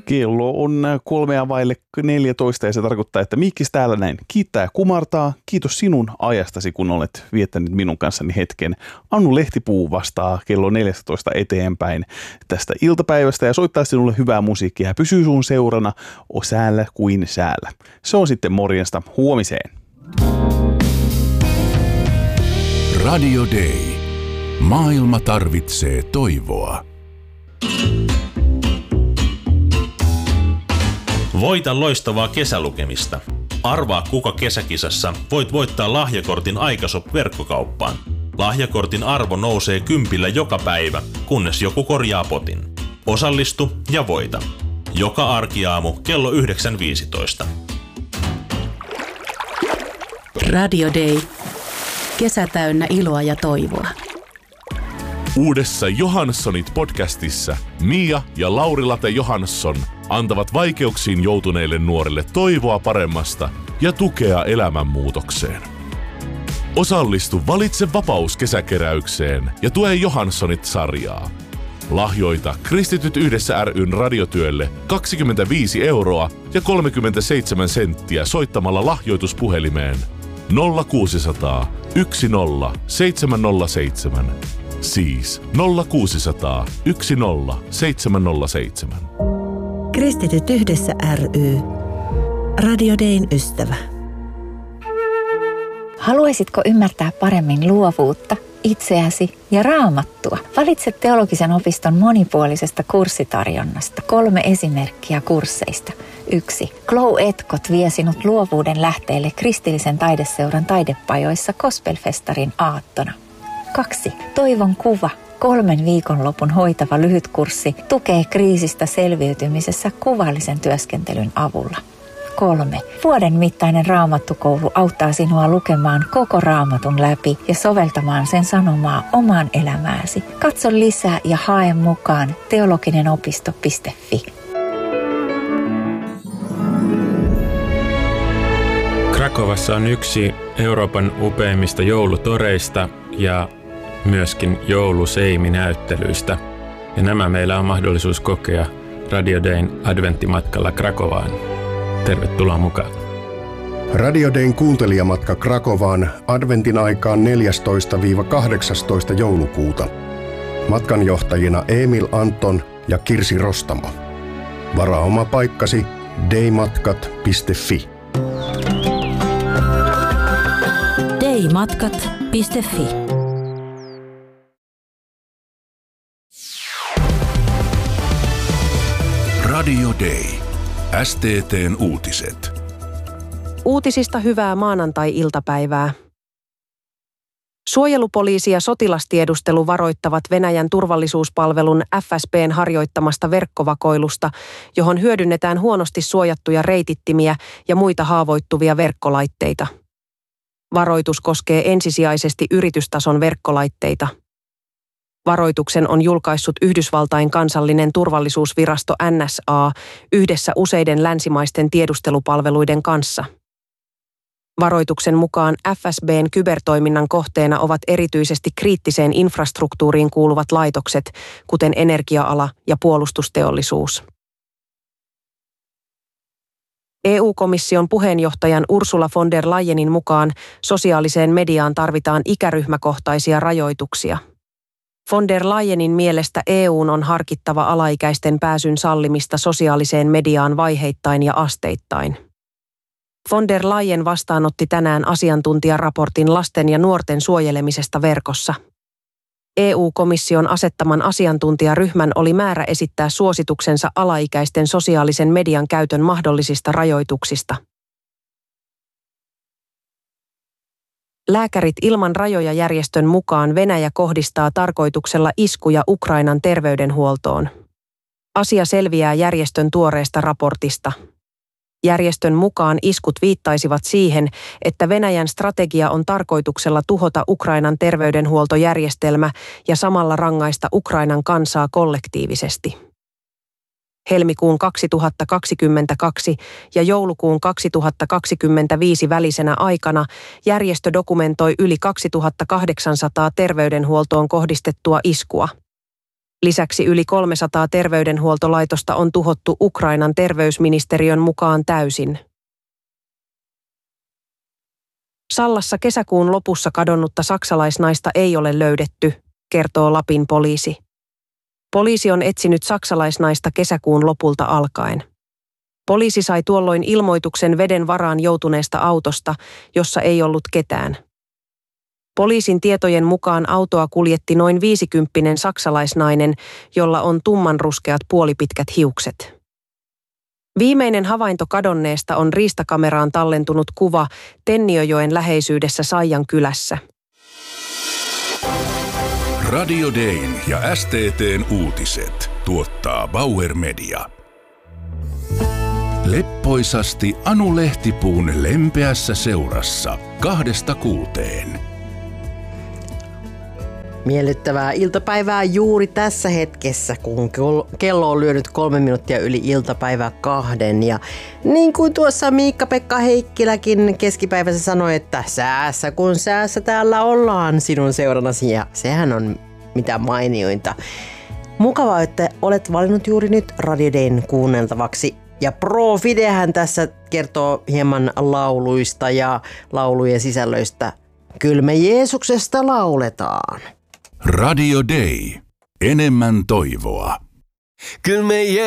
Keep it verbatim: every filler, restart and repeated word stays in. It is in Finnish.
Kello on kolmea vaille neljätoista ja se tarkoittaa, että Mikkis täällä näin kiittää ja kumartaa. Kiitos sinun ajastasi, kun olet viettänyt minun kanssani hetken. Anu Lehtipuu vastaa kello neljätoista eteenpäin tästä iltapäivästä ja soittaa sinulle hyvää musiikkia ja pysyy sun seurana o säällä kuin säällä. Se on sitten morjesta huomiseen. Radio Day. Maailma tarvitsee toivoa. Voita loistavaa kesälukemista. Arvaa kuka kesäkisassa voit voittaa lahjakortin Aikashop-verkkokauppaan. Lahjakortin arvo nousee kympillä joka päivä, kunnes joku korjaa potin. Osallistu ja voita. Joka arkiaamu kello yhdeksän viisitoista. Radio Day. Kesä täynnä iloa ja toivoa. Uudessa Johanssonit podcastissa Mia ja Lauri-Late Johansson antavat vaikeuksiin joutuneille nuorille toivoa paremmasta ja tukea elämänmuutokseen. Osallistu Valitse vapaus kesäkeräykseen ja tue Johanssonit-sarjaa. Lahjoita Kristityt yhdessä ry:n radiotyölle kaksikymmentäviisi euroa ja kolmekymmentäseitsemän senttiä soittamalla lahjoituspuhelimeen nolla kuusisataa yksi nolla seitsemän nolla seitsemän. Siis nolla kuusisataa yksi nolla seitsemän nolla seitsemän. Kristityt yhdessä ry. Radio Dayn ystävä. Haluaisitko ymmärtää paremmin luovuutta, itseäsi ja Raamattua? Valitse teologisen opiston monipuolisesta kurssitarjonnasta kolme esimerkkiä kursseista. Yksi. Glow Etkot vie sinut luovuuden lähteelle kristillisen taideseuran taidepajoissa Gospelfestarin aattona. Kaksi. Toivon kuva. Kolmen viikonlopun hoitava lyhytkurssi tukee kriisistä selviytymisessä kuvallisen työskentelyn avulla. Kolme. Vuoden mittainen raamattukoulu auttaa sinua lukemaan koko raamatun läpi ja soveltamaan sen sanomaa omaan elämääsi. Katso lisää ja hae mukaan teologinen-opisto piste fi. Krakovassa on yksi Euroopan upeimmista joulutoreista ja myöskin jouluseimi-näyttelyistä. Ja nämä meillä on mahdollisuus kokea Radio Dayn adventtimatkalla Krakovaan. Tervetuloa mukaan. Radio Dayn kuuntelijamatka Krakovaan adventin aikaan neljästoista kahdeksastoista joulukuuta. Matkanjohtajina Emil Anton ja Kirsi Rostamo. Varaa oma paikkasi daymatkat piste fi. daymatkat piste fi. Radio Day. S T T:n uutiset. Uutisista hyvää maanantai-iltapäivää. Suojelupoliisi ja sotilastiedustelu varoittavat Venäjän turvallisuuspalvelun F S B:n harjoittamasta verkkovakoilusta, johon hyödynnetään huonosti suojattuja reitittimiä ja muita haavoittuvia verkkolaitteita. Varoitus koskee ensisijaisesti yritystason verkkolaitteita. Varoituksen on julkaissut Yhdysvaltain kansallinen turvallisuusvirasto N S A yhdessä useiden länsimaisten tiedustelupalveluiden kanssa. Varoituksen mukaan F S B:n kybertoiminnan kohteena ovat erityisesti kriittiseen infrastruktuuriin kuuluvat laitokset, kuten energia-ala ja puolustusteollisuus. E U-komission puheenjohtajan Ursula von der Leyenin mukaan sosiaaliseen mediaan tarvitaan ikäryhmäkohtaisia rajoituksia. Von der Leyenin mielestä E U:n on harkittava alaikäisten pääsyn sallimista sosiaaliseen mediaan vaiheittain ja asteittain. Von der Leyen vastaanotti tänään asiantuntijaraportin lasten ja nuorten suojelemisesta verkossa. E U-komission asettaman asiantuntijaryhmän oli määrä esittää suosituksensa alaikäisten sosiaalisen median käytön mahdollisista rajoituksista. Lääkärit ilman rajoja -järjestön mukaan Venäjä kohdistaa tarkoituksella iskuja Ukrainan terveydenhuoltoon. Asia selviää järjestön tuoreesta raportista. Järjestön mukaan iskut viittaisivat siihen, että Venäjän strategia on tarkoituksella tuhota Ukrainan terveydenhuoltojärjestelmä ja samalla rangaista Ukrainan kansaa kollektiivisesti. Helmikuun kaksituhattakaksikymmentäkaksi ja joulukuun kaksituhattakaksikymmentäviisi välisenä aikana järjestö dokumentoi yli kaksituhattakahdeksansataa terveydenhuoltoon kohdistettua iskua. Lisäksi yli kolmesataa terveydenhuoltolaitosta on tuhottu Ukrainan terveysministeriön mukaan täysin. Sallassa kesäkuun lopussa kadonnutta saksalaisnaista ei ole löydetty, kertoo Lapin poliisi. Poliisi on etsinyt saksalaisnaista kesäkuun lopulta alkaen. Poliisi sai tuolloin ilmoituksen veden varaan joutuneesta autosta, jossa ei ollut ketään. Poliisin tietojen mukaan autoa kuljetti noin viisikymppinen saksalaisnainen, jolla on tummanruskeat puolipitkät hiukset. Viimeinen havainto kadonneesta on riistakameraan tallentunut kuva Tenniöjoen läheisyydessä Saijan kylässä. Radio Dayn ja S T T:n uutiset tuottaa Bauer Media. Leppoisasti Anu Lehtipuun lempeässä seurassa kahdesta kuuteen. Miellyttävää iltapäivää juuri tässä hetkessä, kun kello on lyönyt kolme minuuttia yli iltapäivää kahden. Ja niin kuin tuossa Miikka-Pekka Heikkiläkin keskipäivässä sanoi, että säässä kun säässä täällä ollaan sinun seurannasi, ja sehän on mitä mainiointa. Mukavaa, että olet valinnut juuri nyt Radio Dayn kuunneltavaksi. Ja Pro Fidehän tässä kertoo hieman lauluista ja laulujen sisällöistä. Kyllä me Jeesuksesta lauletaan. Radio Day. Enemmän toivoa. Kyllä me